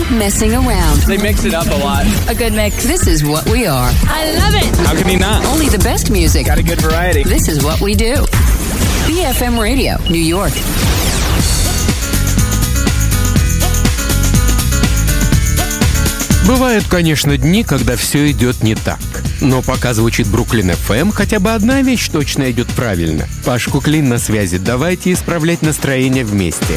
messing around. They mix it up a lot. A good mix. This is what we are. I love it. How can you not? Only the best music. Got a good variety. This is what we do. BFM Radio, New York. Бывают, конечно, дни, когда все идет не так. Но пока звучит Бруклин FM, хотя бы одна вещь точно идет правильно. Паш Куклин на связи. Давайте исправлять настроение вместе.